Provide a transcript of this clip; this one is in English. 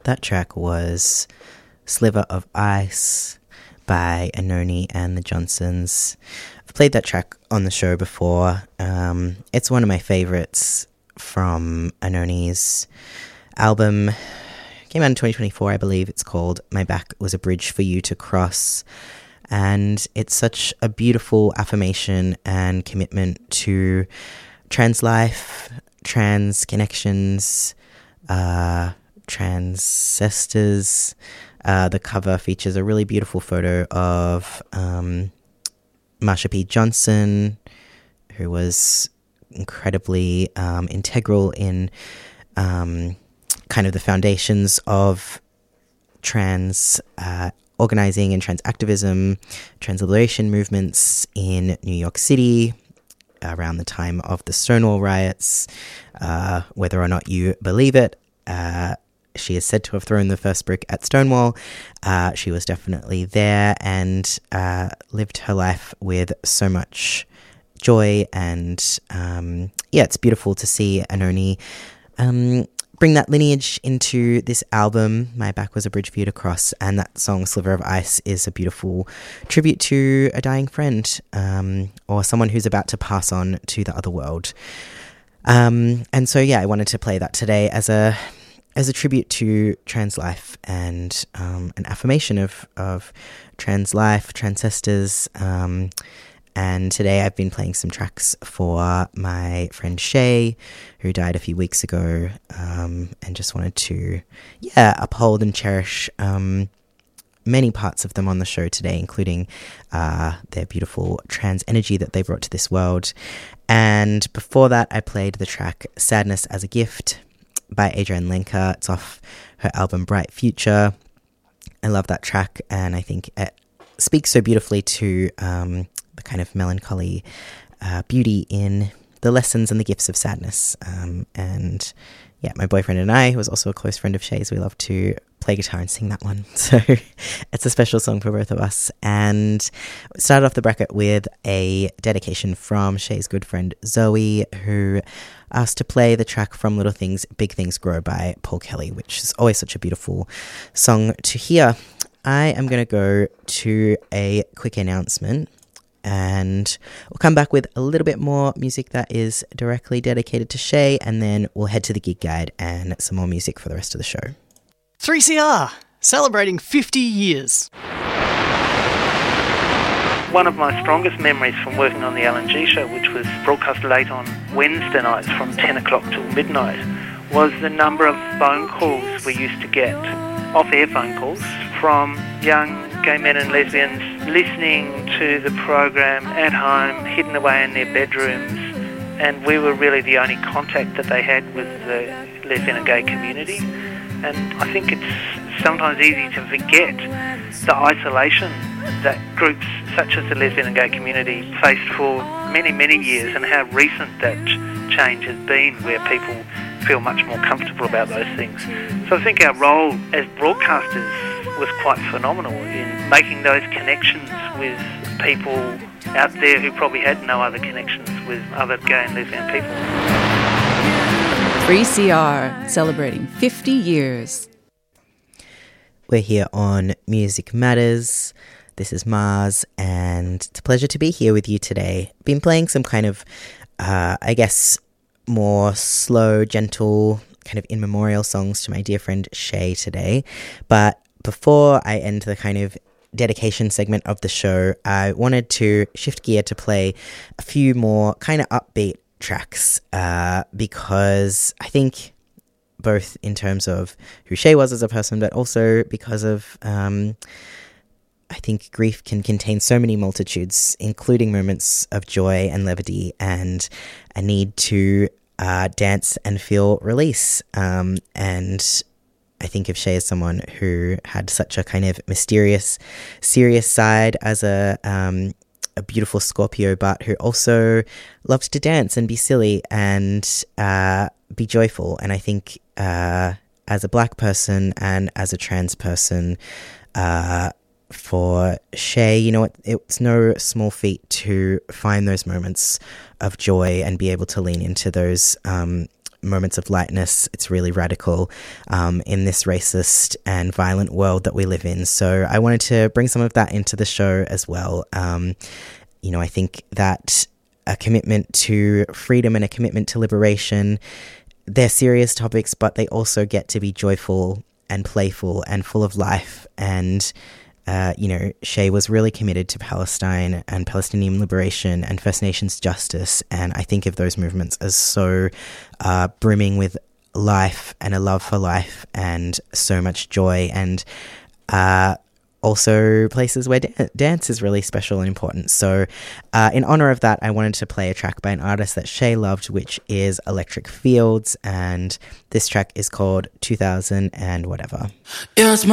That track was Sliver of Ice by Anoni and the Johnsons. I've played that track on the show before. It's one of my favourites from Anoni's album. It came out in 2024, I believe. It's called My Back Was a Bridge for You to Cross. And it's such a beautiful affirmation and commitment to trans life, trans connections, transcestors. The cover features a really beautiful photo of Marsha P. Johnson, who was incredibly integral in kind of the foundations of trans organizing and trans activism, trans liberation movements in New York City around the time of the Stonewall riots. Whether or not you believe it, she is said to have thrown the first brick at Stonewall. She was definitely there and lived her life with so much joy. And it's beautiful to see Anoni bring that lineage into this album. My Back Was a Bridge for You to Cross. And that song, Sliver of Ice, is a beautiful tribute to a dying friend or someone who's about to pass on to the other world. And so, I wanted to play that today as a tribute to trans life and an affirmation of trans life, transcestors. And today I've been playing some tracks for my friend Shay, who died a few weeks ago, and just wanted to, uphold and cherish many parts of them on the show today, including their beautiful trans energy that they brought to this world. And before that, I played the track Sadness as a Gift by Adrienne Lenker. It's off her album Bright Future. I love that track, and I think it speaks so beautifully to the kind of melancholy beauty in the lessons and the gifts of sadness. My boyfriend and I, who was also a close friend of Shay's, we love to play guitar and sing that one. So it's a special song for both of us. And started off the bracket with a dedication from Shay's good friend Zoe, who asked to play the track from Little Things, Big Things Grow by Paul Kelly, which is always such a beautiful song to hear. I am going to go to a quick announcement, and we'll come back with a little bit more music that is directly dedicated to Shay, and then we'll head to the gig guide and some more music for the rest of the show. 3CR, celebrating 50 years. One of my strongest memories from working on the Alan G Show, which was broadcast late on Wednesday nights from 10 o'clock till midnight, was the number of phone calls we used to get, off-air phone calls, from young gay men and lesbians listening to the program at home, hidden away in their bedrooms, and we were really the only contact that they had with the lesbian and gay community. And I think it's sometimes easy to forget the isolation that groups such as the lesbian and gay community faced for many, many years, and how recent that change has been, where people feel much more comfortable about those things. So I think our role as broadcasters was quite phenomenal in making those connections with people out there who probably had no other connections with other gay and lesbian people. 3CR, celebrating 50 years. We're here on Music Matters. This is Mars, and it's a pleasure to be here with you today. Been playing some kind of, more slow, gentle, kind of in memorial songs to my dear friend Shay today. But before I end the kind of dedication segment of the show, I wanted to shift gear to play a few more kind of upbeat tracks, because I think both in terms of who Shay was as a person, but also because of I think grief can contain so many multitudes, including moments of joy and levity and a need to dance and feel release. And I think of Shay as someone who had such a kind of mysterious, serious side as a beautiful Scorpio, but who also loved to dance and be silly and be joyful. And I think as a Black person and as a trans person, for Shay, it's no small feat to find those moments of joy and be able to lean into those moments of lightness. It's really radical in this racist and violent world that we live in. So I wanted to bring some of that into the show as well. I think that a commitment to freedom and a commitment to liberation, they're serious topics, but they also get to be joyful and playful and full of life. And Shay was really committed to Palestine and Palestinian liberation and First Nations justice, and I think of those movements as so brimming with life and a love for life and so much joy, and also places where dance is really special and important. So in honor of that, I wanted to play a track by an artist that Shay loved, which is Electric Fields, and this track is called 2000 and whatever. Yeah, it's